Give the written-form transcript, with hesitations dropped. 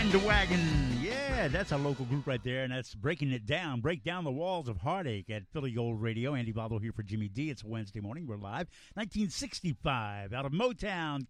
Bandwagon. Yeah, that's a local group right there, and that's breaking it down. Break down the walls of heartache at Philly Gold Radio. Andy Bottle here for Jimmy D. It's Wednesday morning. We're live. 1965 out of Motown,